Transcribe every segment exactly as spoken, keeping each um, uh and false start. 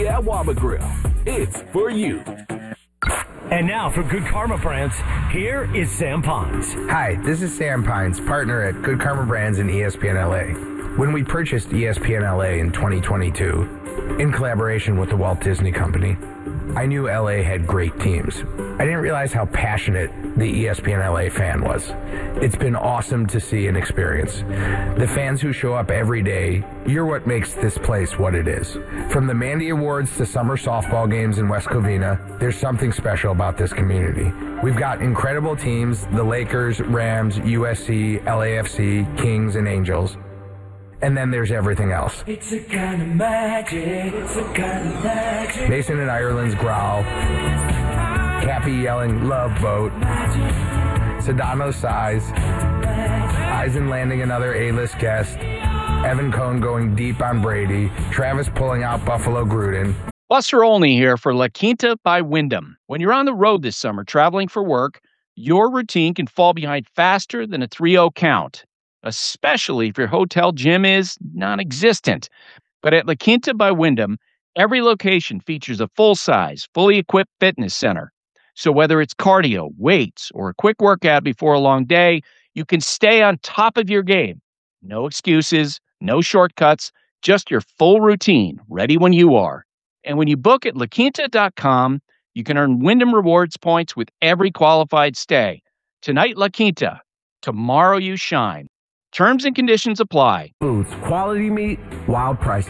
at Waba Grill. It's for you. And now for Good Karma Brands, here is Sam Pines. Hi, this is Sam Pines, partner at Good Karma Brands and E S P N L A. When we purchased E S P N L A in twenty twenty-two, in collaboration with the Walt Disney Company, I knew L A had great teams. I didn't realize how passionate the E S P N L A fan was. It's been awesome to see and experience. The fans who show up every day, you're what makes this place what it is. From the Mandy Awards to summer softball games in West Covina, there's something special about this community. We've got incredible teams, the Lakers, Rams, U S C, L A F C, Kings, and Angels. And then there's everything else. It's a kind of magic. It's a kind of magic. Mason and Ireland's growl. Cappy yelling, "Love Boat." Sedano's sighs. Eisen landing another A-list guest. Evan Cohn going deep on Brady. Travis pulling out Buffalo Gruden. Buster Olney here for La Quinta by Wyndham. When you're on the road this summer traveling for work, your routine can fall behind faster than a three oh count, especially if your hotel gym is non-existent. But at La Quinta by Wyndham, every location features a full-size, fully equipped fitness center. So whether it's cardio, weights, or a quick workout before a long day, you can stay on top of your game. No excuses, no shortcuts, just your full routine, ready when you are. And when you book at la quinta dot com, you can earn Wyndham Rewards points with every qualified stay. Tonight, La Quinta. Tomorrow, you shine. Terms and conditions apply. Foods, quality meat, wild prices.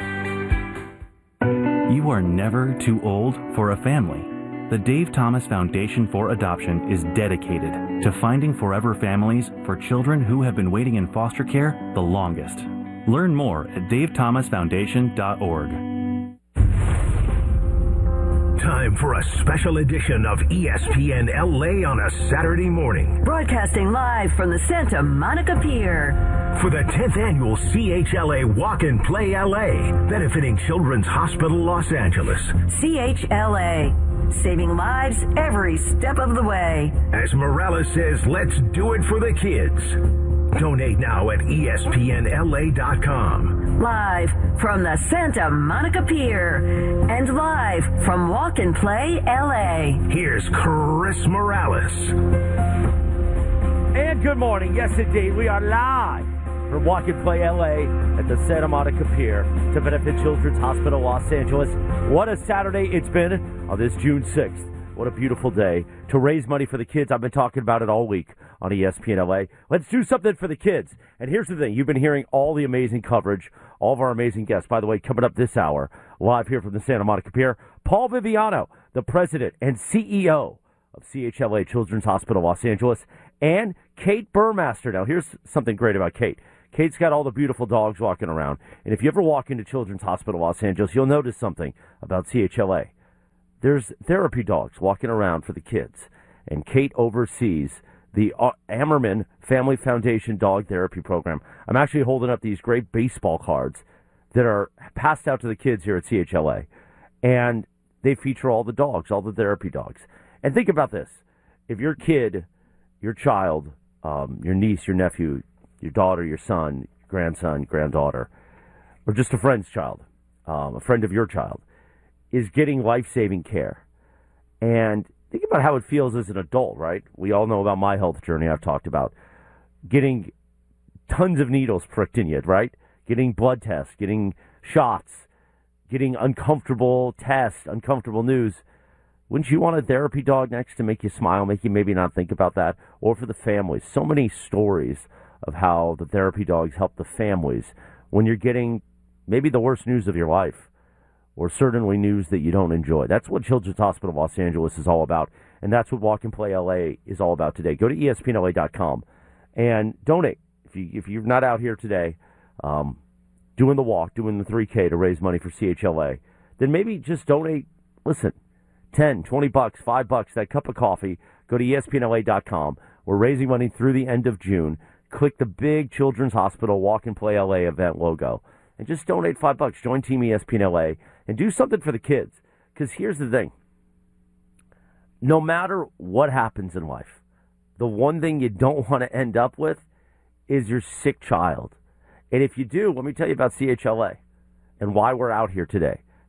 You are never too old for a family. The Dave Thomas Foundation for Adoption is dedicated to finding forever families for children who have been waiting in foster care the longest. Learn more at dave thomas foundation dot org. Time for a special edition of E S P N L A on a Saturday morning. Broadcasting live from the Santa Monica Pier. For the tenth annual C H L A Walk and Play L A, benefiting Children's Hospital Los Angeles. C H L A, saving lives every step of the way. As Morales says, let's do it for the kids. Donate now at E S P N L A dot com. Live from the Santa Monica Pier and live from Walk and Play L A. Here's Chris Morales. And good morning. Yes, indeed. We are live from Walk and Play L A at the Santa Monica Pier to benefit Children's Hospital Los Angeles. What a Saturday it's been on this June sixth. What a beautiful day to raise money for the kids. I've been talking about it all week on E S P N L A. Let's do something for the kids. And here's the thing. You've been hearing all the amazing coverage, all of our amazing guests. By the way, coming up this hour, live here from the Santa Monica Pier, Paul Viviano, the president and C E O of C H L A Children's Hospital Los Angeles, and Kate Burmaster. Now, here's something great about Kate. Kate's got all the beautiful dogs walking around. And if you ever walk into Children's Hospital Los Angeles, you'll notice something about C H L A. There's therapy dogs walking around for the kids, and Kate oversees the Ammerman Family Foundation Dog Therapy Program. I'm actually holding up these great baseball cards that are passed out to the kids here at C H L A, and they feature all the dogs, all the therapy dogs. And think about this. If your kid, your child, um, your niece, your nephew, your daughter, your son, grandson, granddaughter, or just a friend's child, um, a friend of your child, is getting life-saving care. And think about how it feels as an adult, right? We all know about my health journey I've talked about. Getting tons of needles pricked in you, right? Getting blood tests, getting shots, getting uncomfortable tests, uncomfortable news. Wouldn't you want a therapy dog next to make you smile, make you maybe not think about that? Or for the families, so many stories of how the therapy dogs help the families when you're getting maybe the worst news of your life, or certainly news that you don't enjoy. That's what Children's Hospital Los Angeles is all about, and that's what Walk and Play L A is all about today. Go to E S P N L A dot com and donate. If, you, if you're not out here today um, doing the walk, doing the three K to raise money for C H L A, then maybe just donate, listen, ten, twenty bucks, five bucks, that cup of coffee. Go to E S P N L A dot com. We're raising money through the end of June. Click the big Children's Hospital Walk and Play L A event logo and just donate five bucks. Join Team E S P N L A and do something for the kids. Because here's the thing. No matter what happens in life, the one thing you don't want to end up with is your sick child. And if you do, let me tell you about C H L A and why we're out here today.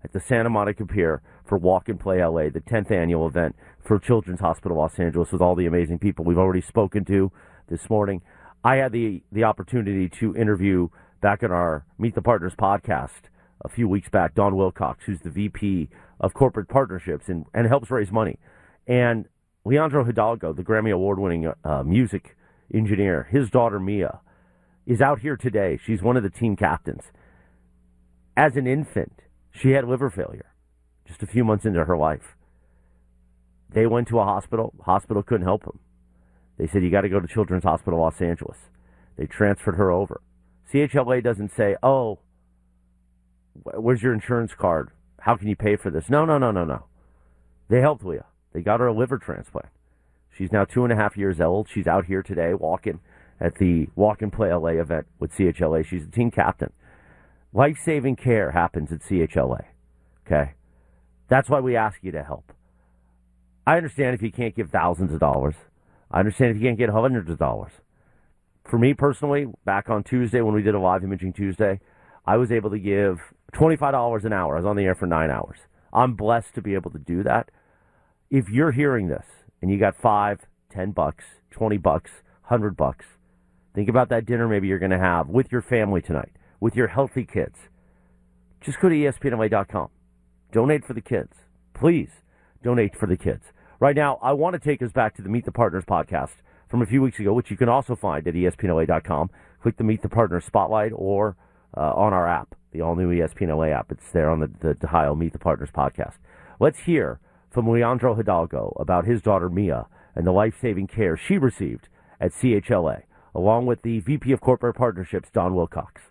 at the Santa Monica Pier for Walk and Play L A, the tenth annual event for Children's Hospital Los Angeles with all the amazing people we've already spoken to this morning. I had the, the opportunity to interview back in our Meet the Partners podcast a few weeks back, Don Wilcox, who's the V P of Corporate Partnerships and, and helps raise money. And Leandro Hidalgo, the Grammy Award-winning uh, music engineer, his daughter Mia, is out here today. She's one of the team captains. As an infant, she had liver failure just a few months into her life. They went to a hospital. The hospital couldn't help them. They said, you got to go to Children's Hospital Los Angeles. They transferred her over. C H L A doesn't say, oh, where's your insurance card? How can you pay for this? No, no, no, no, no. They helped Leah. They got her a liver transplant. She's now two and a half years old. She's out here today walking at the Walk and Play L A event with C H L A. She's the team captain. Life-saving care happens at C H L A, okay? That's why we ask you to help. I understand if you can't give thousands of dollars. I understand if you can't get hundreds of dollars. For me personally, back on Tuesday when we did a live Imaging Tuesday, I was able to give twenty-five dollars an hour. I was on the air for nine hours. I'm blessed to be able to do that. If you're hearing this and you got five, ten bucks, twenty bucks, hundred bucks, think about that dinner maybe you're going to have with your family tonight, with your healthy kids. Just go to E S P N L A dot com. Donate for the kids. Please donate for the kids. Right now, I want to take us back to the Meet the Partners podcast from a few weeks ago, which you can also find at E S P N L A dot com. Click the Meet the Partners spotlight or uh, on our app, the all-new E S P N L A app. It's there on the, the dial, Meet the Partners podcast. Let's hear from Leandro Hidalgo about his daughter Mia and the life-saving care she received at C H L A, along with the V P of Corporate Partnerships, Don Wilcox.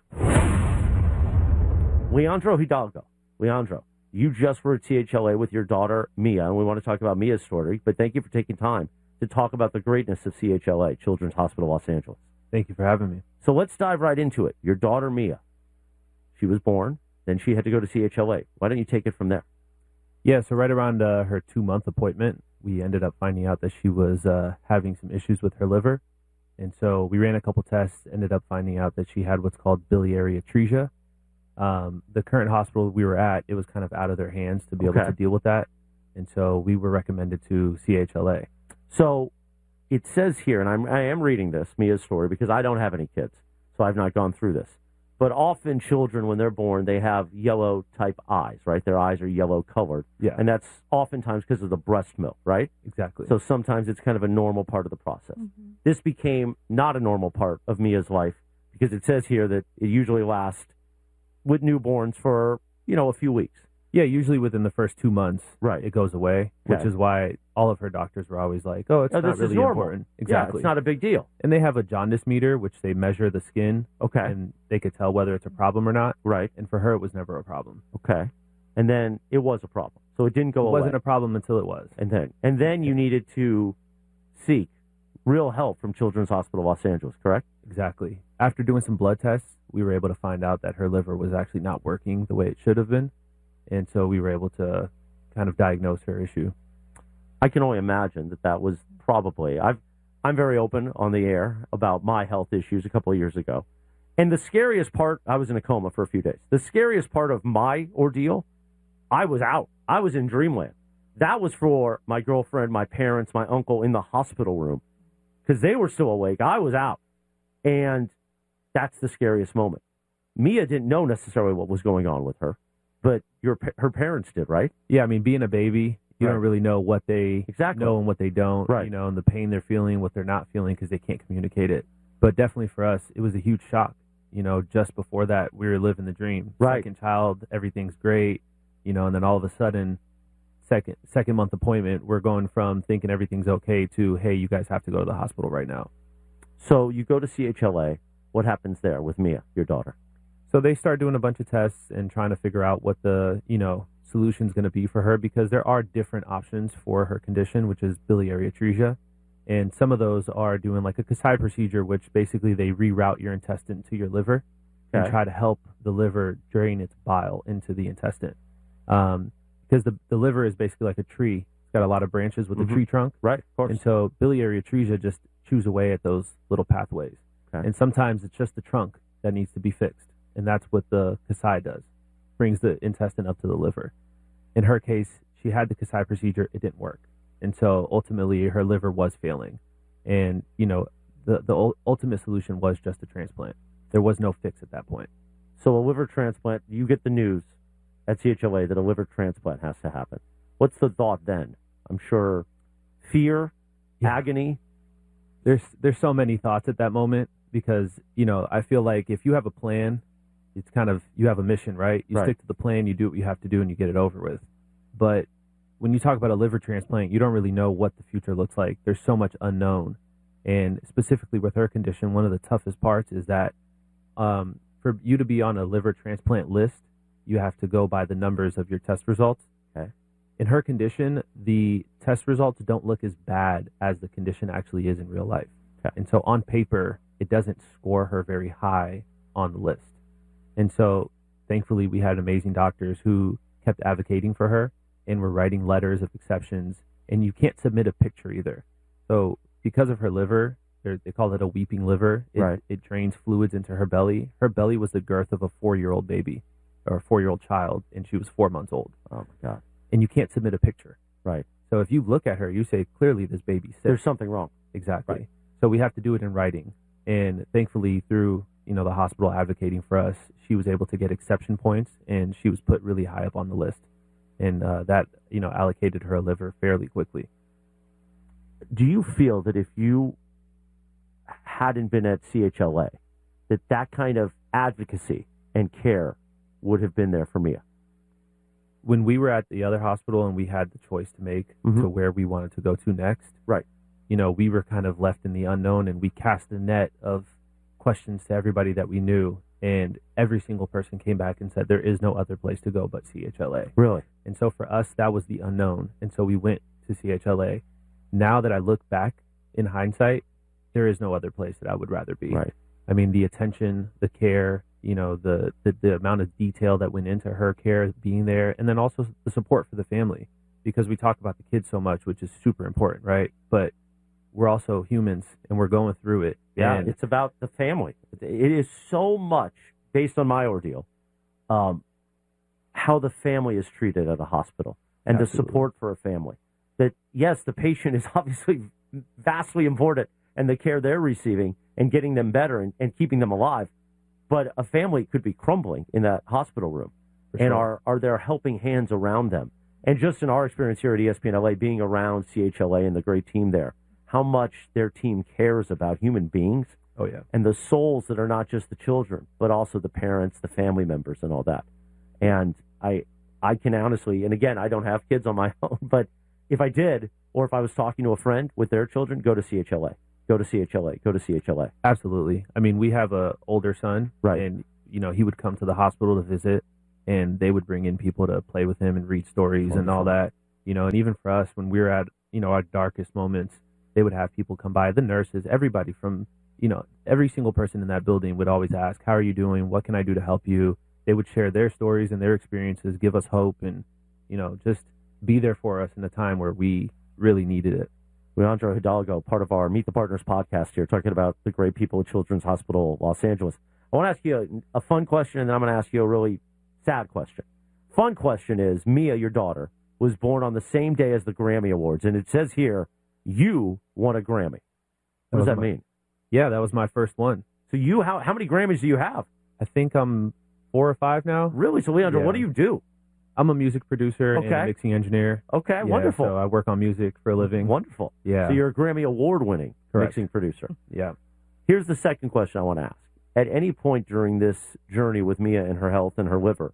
Leandro Hidalgo. Leandro, you just were at C H L A with your daughter Mia, and we want to talk about Mia's story, but thank you for taking time to talk about the greatness of C H L A, Children's Hospital Los Angeles. Thank you for having me. So let's dive right into it. Your daughter Mia, she was born, then she had to go to C H L A. Why don't you take it from there? Yeah, so right around uh, her two-month appointment, we ended up finding out that she was uh, having some issues with her liver. And so we ran a couple tests, ended up finding out that she had what's called biliary atresia. Um, the current hospital we were at, it was kind of out of their hands to be Okay. able to deal with that. And so we were recommended to C H L A. So it says here, and I'm, I am reading this, Mia's story, because I don't have any kids, so I've not gone through this. But often children, when they're born, they have yellow type eyes, right? Their eyes are yellow colored. Yeah. And that's oftentimes because of the breast milk, right? Exactly. So sometimes it's kind of a normal part of the process. Mm-hmm. This became not a normal part of Mia's life because it says here that it usually lasts with newborns for, you know, a few weeks. Yeah, usually within the first two months, right, it goes away, Okay. which is why all of her doctors were always like, oh, it's Oh, not this is really normal. important. Yeah, Exactly. it's not a big deal. And they have a jaundice meter, which they measure the skin. Okay. And they could tell whether it's a problem or not. Right. And for her, it was never a problem. Okay. And then it was a problem. So it didn't go It away. wasn't a problem until it was. And then, and then you needed to seek real help from Children's Hospital Los Angeles, correct? Exactly. After doing some blood tests, we were able to find out that her liver was actually not working the way it should have been. And so we were able to kind of diagnose her issue. I can only imagine that that was probably, I've, I'm very open on the air about my health issues a couple of years ago. And the scariest part, I was in a coma for a few days. The scariest part of my ordeal, I was out. I was in dreamland. That was for my girlfriend, my parents, my uncle in the hospital room because they were still awake. I was out. And that's the scariest moment. Mia didn't know necessarily what was going on with her, but your her parents did, right? Yeah, I mean, being a baby, you Right. don't really know what they Exactly. know and what they don't, Right. you know, and the pain they're feeling, what they're not feeling because they can't communicate it. But definitely for us, it was a huge shock. You know, just before that, we were living the dream. Right. Second child, everything's great, you know, and then all of a sudden, second second month appointment, we're going from thinking everything's okay to, hey, you guys have to go to the hospital right now. So you go to C H L A. What happens there with Mia, your daughter? So they start doing a bunch of tests and trying to figure out what the, you know, solution's going to be for her because there are different options for her condition, which is biliary atresia. And some of those are doing like a Kasai procedure, which basically they reroute your intestine to your liver and Okay. try to help the liver drain its bile into the intestine. Um, because the, the liver is basically like a tree. It's got a lot of branches with Mhm. a tree trunk. Right, of course. And so biliary atresia just chews away at those little pathways. Okay. And sometimes it's just the trunk that needs to be fixed. And that's what the Kasai does. brings the intestine up to the liver. In her case, she had the Kasai procedure. It didn't work. And so ultimately her liver was failing. And, you know, the, the ultimate solution was just a transplant. There was no fix at that point. So a liver transplant, you get the news at C H L A that a liver transplant has to happen. What's the thought then? I'm sure fear, yeah. agony. There's there's so many thoughts at that moment because, you know, I feel like if you have a plan, it's kind of, you have a mission, right? You right. stick to the plan, you do what you have to do, and you get it over with. But when you talk about a liver transplant, you don't really know what the future looks like. There's so much unknown. And specifically with her condition, one of the toughest parts is that um, for you to be on a liver transplant list, you have to go by the numbers of your test results. Okay. In her condition, the test results don't look as bad as the condition actually is in real life. Okay. And so on paper, it doesn't score her very high on the list. And so thankfully, we had amazing doctors who kept advocating for her and were writing letters of exceptions. And you can't submit a picture either. So because of her liver, they call it a weeping liver. It, right. it drains fluids into her belly. Her belly was the girth of a four-year-old baby or a four-year-old child, and she was four months old. Oh, my God. And you can't submit a picture. Right. So if you look at her, you say, clearly this baby's sick. There's something wrong. Exactly. Right. So we have to do it in writing. And thankfully, through, you know, the hospital advocating for us, she was able to get exception points, and she was put really high up on the list. And uh, that, you know, allocated her a liver fairly quickly. Do you feel that if you hadn't been at C H L A, that that kind of advocacy and care would have been there for Mia? When we were at the other hospital and we had the choice to make mm-hmm. to where we wanted to go to next, right? You know, we were kind of left in the unknown, and we cast a net of questions to everybody that we knew, and every single person came back and said there is no other place to go but C H L A. Really? And so for us, that was the unknown, and so we went to C H L A. Now that I look back in hindsight, there is no other place that I would rather be. Right. I mean, the attention, the care, you know, the, the, the amount of detail that went into her care, being there, and then also the support for the family, because we talk about the kids so much, which is super important, right? But we're also humans, and we're going through it. Yeah, and it's about the family. It is so much, based on my ordeal, um, how the family is treated at a hospital and Absolutely. the support for a family. That, yes, the patient is obviously vastly important, and the care they're receiving and getting them better and, and keeping them alive. But a family could be crumbling in that hospital room. For and sure. are, are there helping hands around them? And just in our experience here at E S P N L A, being around C H L A and the great team there, how much their team cares about human beings. Oh, yeah. And the souls that are not just the children, but also the parents, the family members, and all that. And I, I can honestly, and again, I don't have kids on my own, but if I did, or if I was talking to a friend with their children, go to C H L A. Go to C H L A. Go to C H L A. Absolutely. I mean, we have a older son, right? And you know, he would come to the hospital to visit, and they would bring in people to play with him and read stories Wonderful. And all that. You know, and even for us, when we were at you know our darkest moments, they would have people come by. The nurses, everybody from you know every single person in that building would always ask, "How are you doing? What can I do to help you?" They would share their stories and their experiences, give us hope, and you know, just be there for us in a time where we really needed it. Leandro Hidalgo, part of our Meet the Partners podcast here, talking about the great people at Children's Hospital Los Angeles. I want to ask you a, a fun question, and then I'm going to ask you a really sad question. Fun question is, Mia, your daughter, was born on the same day as the Grammy Awards, and it says here, you won a Grammy. What does that my, mean? Yeah, that was my first one. So you, how, how many Grammys do you have? I think I'm four or five now. Really? So, Leandro, yeah. what do you do? I'm a music producer okay. and a mixing engineer. Okay, yeah, wonderful. So I work on music for a living. Wonderful. Yeah. So you're a Grammy Award-winning Correct. mixing producer. Yeah. Here's the second question I want to ask. At any point during this journey with Mia and her health and her liver,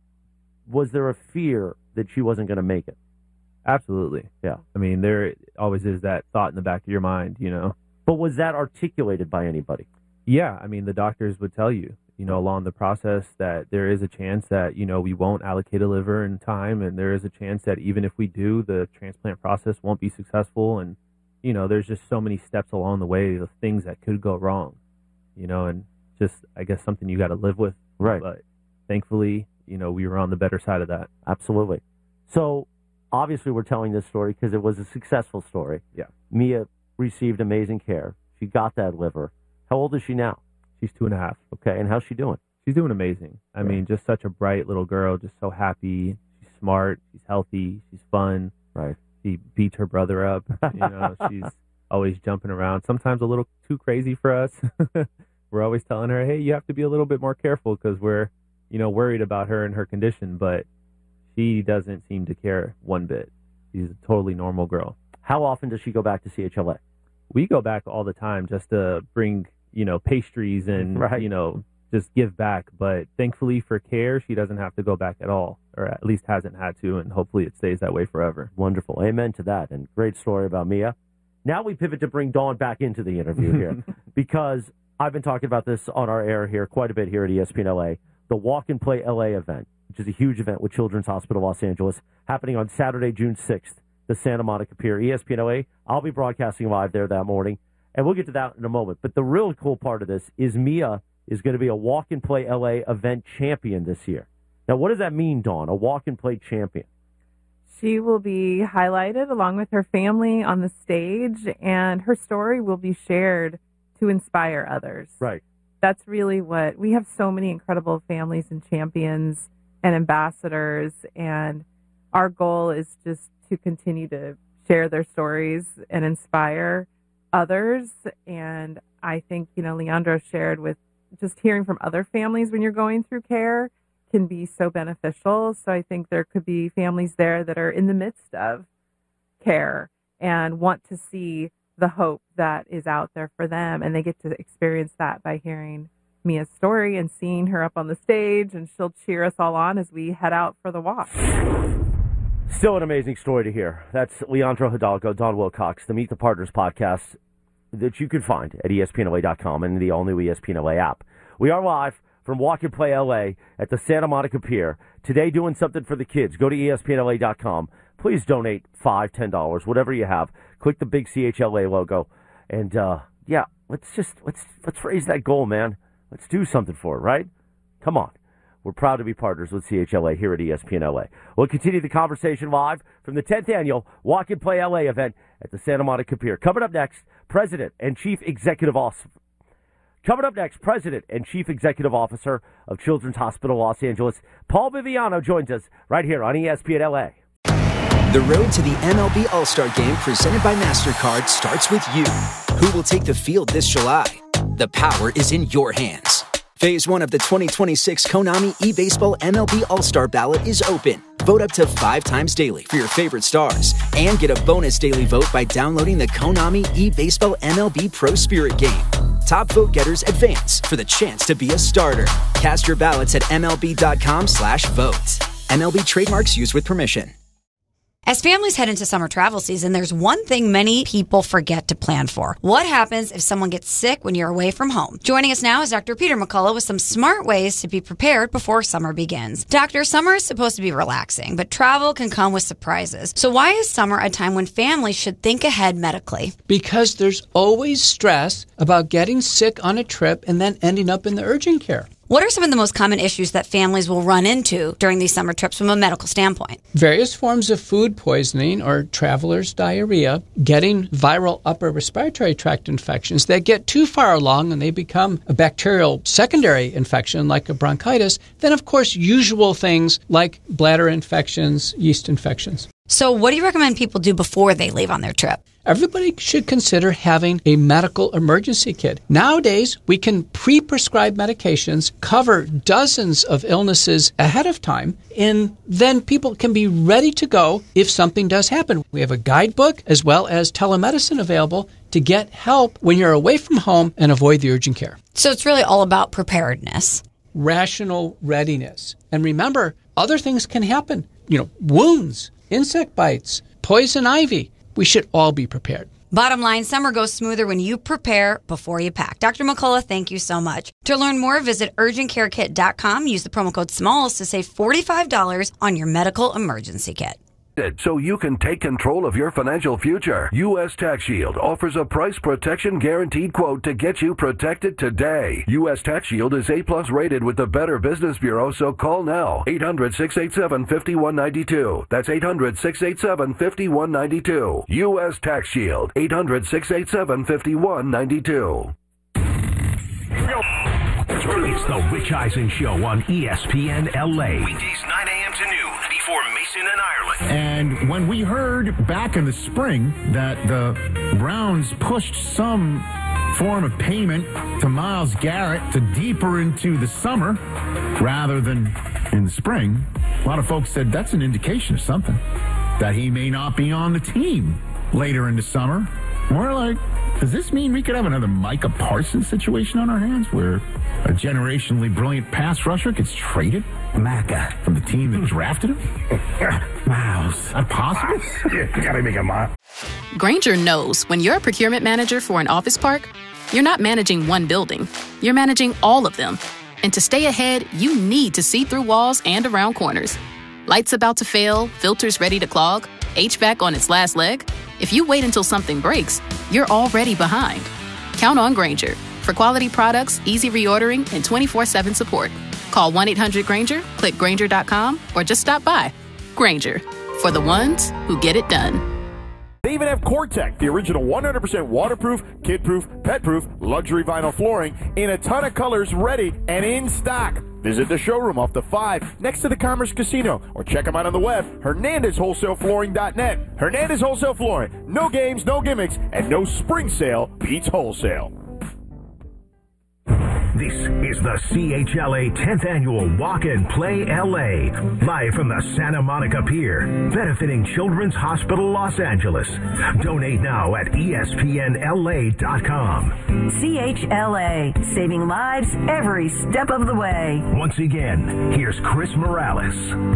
was there a fear that she wasn't going to make it? Absolutely. Yeah. I mean, there always is that thought in the back of your mind, you know. But was that articulated by anybody? Yeah. I mean, the doctors would tell you, you know, along the process that there is a chance that, you know, we won't allocate a liver in time, and there is a chance that even if we do, the transplant process won't be successful. And, you know, there's just so many steps along the way of things that could go wrong, you know, and just, I guess, something you got to live with. Right. But thankfully, you know, we were on the better side of that. Absolutely. So obviously we're telling this story because it was a successful story. Yeah. Mia received amazing care. She got that liver. How old is she now? She's two and a half. Okay, and how's she doing? She's doing amazing. I right. mean, just such a bright little girl, just so happy. She's smart. She's healthy. She's fun. Right. She beats her brother up. You know, she's always jumping around. Sometimes a little too crazy for us. We're always telling her, hey, you have to be a little bit more careful because we're, you know, worried about her and her condition. But she doesn't seem to care one bit. She's a totally normal girl. How often does she go back to C H L A? We go back all the time just to bring, you know, pastries and, right. you know, just give back. But thankfully for Care, she doesn't have to go back at all, or at least hasn't had to, and hopefully it stays that way forever. Wonderful. Amen to that. And great story about Mia. Now we pivot to bring Dawn back into the interview here because I've been talking about this on our air here quite a bit here at E S P N L A. The Walk and Play L A event, which is a huge event with Children's Hospital Los Angeles, happening on Saturday, June sixth, the Santa Monica Pier. E S P N L A, I'll be broadcasting live there that morning, and we'll get to that in a moment. But the real cool part of this is Mia is going to be a Walk and Play L A event champion this year. Now, what does that mean, Dawn, a Walk and Play champion? She will be highlighted along with her family on the stage, and her story will be shared to inspire others. Right. That's really what, we have so many incredible families and champions and ambassadors, and our goal is just to continue to share their stories and inspire others. And I think, you know, Leandro shared with just hearing from other families when you're going through care can be so beneficial. So I think there could be families there that are in the midst of care and want to see the hope that is out there for them. And they get to experience that by hearing Mia's story and seeing her up on the stage, and she'll cheer us all on as we head out for the walk. Still an amazing story to hear. That's Leandro Hidalgo, Dawn Wilcox, the Meet the Partners podcast that you can find at E S P N L A dot com and the all-new E S P N L A app. We are live from Walk and Play L A at the Santa Monica Pier. Today doing something for the kids. Go to E S P N L A dot com. Please donate five dollars, ten dollars, whatever you have. Click the big C H L A logo. And, uh, yeah, let's just, let's let's raise that goal, man. Let's do something for it, right? Come on. We're proud to be partners with C H L A here at E S P N L A. We'll continue the conversation live from the tenth Annual Walk and Play L A event at the Santa Monica Pier. Coming up next, President and Chief Executive Officer. Coming up next, President and Chief Executive Officer of Children's Hospital Los Angeles, Paul Viviano, joins us right here on E S P N L A. The road to the M L B All-Star Game presented by MasterCard starts with you. Who will take the field this July? The power is in your hands. Phase one of the twenty twenty-six Konami eBaseball M L B All-Star Ballot is open. Vote up to five times daily for your favorite stars and get a bonus daily vote by downloading the Konami eBaseball M L B Pro Spirit game. Top vote getters advance for the chance to be a starter. Cast your ballots at M L B dot com slash vote. M L B trademarks used with permission. As families head into summer travel season, there's one thing many people forget to plan for. What happens if someone gets sick when you're away from home? Joining us now is Doctor Peter McCullough with some smart ways to be prepared before summer begins. Doctor, summer is supposed to be relaxing, but travel can come with surprises. So why is summer a time when families should think ahead medically? Because there's always stress about getting sick on a trip and then ending up in the urgent care. What are some of the most common issues that families will run into during these summer trips from a medical standpoint? Various forms of food poisoning or traveler's diarrhea, getting viral upper respiratory tract infections that get too far along and they become a bacterial secondary infection like a bronchitis. Then, of course, usual things like bladder infections, yeast infections. So what do you recommend people do before they leave on their trip? Everybody should consider having a medical emergency kit. Nowadays, we can pre-prescribe medications, cover dozens of illnesses ahead of time, and then people can be ready to go if something does happen. We have a guidebook as well as telemedicine available to get help when you're away from home and avoid the urgent care. So it's really all about preparedness. Rational readiness. And remember, other things can happen. You know, wounds, insect bites, poison ivy. We should all be prepared. Bottom line, summer goes smoother when you prepare before you pack. Doctor McCullough, thank you so much. To learn more, visit urgent care kit dot com. Use the promo code SMALLS to save forty-five dollars on your medical emergency kit. So you can take control of your financial future. U S Tax Shield offers a price protection guaranteed quote to get you protected today. U S Tax Shield is A plus rated with the Better Business Bureau, so call now. eight hundred, six eight seven, five one nine two. That's eight hundred, six eight seven, five one nine two. U S Tax Shield. eight hundred, six eight seven, five one nine two. It's the Rich Eisen Show on E S P N L A. Weekdays nine a.m. to noon before Mason and Ireland. And when we heard back in the spring that the Browns pushed some form of payment to Myles Garrett to deeper into the summer rather than in the spring, a lot of folks said that's an indication of something, that he may not be on the team later in the summer. We're like, does this mean we could have another Micah Parsons situation on our hands where a generationally brilliant pass rusher gets traded? Macca from the team that drafted him? Wow, is that possible? You gotta make a mile. Grainger knows when you're a procurement manager for an office park, you're not managing one building. You're managing all of them. And to stay ahead, you need to see through walls and around corners. Lights about to fail, filters ready to clog, H V A C on its last leg. If you wait until something breaks, you're already behind. Count on Grainger for quality products, easy reordering, and twenty-four seven support. Call one eight hundred Grainger, click Grainger dot com, or just stop by. Grainger, for the ones who get it done. They even have Core-Tech, the original one hundred percent waterproof, kid-proof, pet-proof, luxury vinyl flooring in a ton of colors ready and in stock. Visit the showroom off the five next to the Commerce Casino or check them out on the web, Hernandez Wholesale Flooring dot net. Hernandez Wholesale Flooring. No games, no gimmicks, and no spring sale beats wholesale. This is the C H L A tenth Annual Walk and Play L A, live from the Santa Monica Pier, benefiting Children's Hospital Los Angeles. Donate now at E S P N L A dot com. C H L A, saving lives every step of the way. Once again, here's Chris Morales.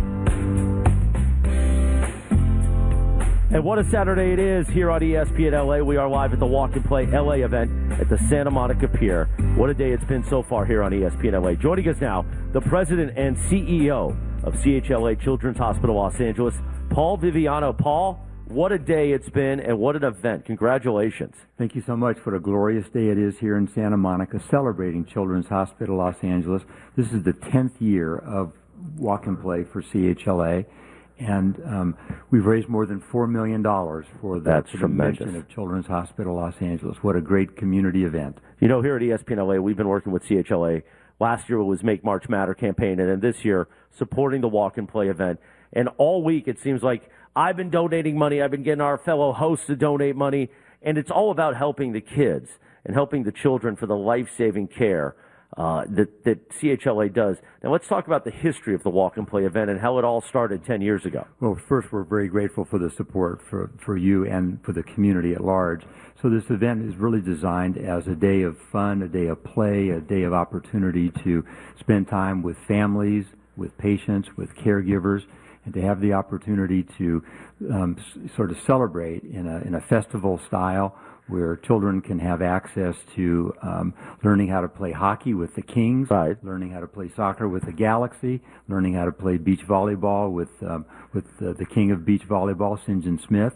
And what a Saturday it is here on E S P N L A. We are live at the Walk and Play L A event at the Santa Monica Pier. What a day it's been so far here on E S P N L A. Joining us now, the president and C E O of C H L A Children's Hospital Los Angeles, Paul Viviano. Paul, what a day it's been and what an event. Congratulations. Thank you so much. What a glorious day it is here in Santa Monica, celebrating Children's Hospital Los Angeles. This is the tenth year of Walk and Play for C H L A. And um, we've raised more than four million dollars for the, That's for the tremendous. mission of Children's Hospital Los Angeles. What a great community event. You know, here at E S P N L A, we've been working with C H L A. Last year it was Make March Matter campaign, and then this year supporting the Walk and Play event. And all week it seems like I've been donating money. I've been getting our fellow hosts to donate money. And it's all about helping the kids and helping the children for the life-saving care Uh, that, that C H L A does. Now let's talk about the history of the Walk and Play event and how it all started ten years ago. Well, first, we're very grateful for the support for, for you and for the community at large. So this event is really designed as a day of fun, a day of play, a day of opportunity to spend time with families, with patients, with caregivers, and to have the opportunity to um, s- sort of celebrate in a, in a festival style where children can have access to um, learning how to play hockey with the Kings, right. learning how to play soccer with the Galaxy, learning how to play beach volleyball with um, with uh, the king of beach volleyball, St. John Smith,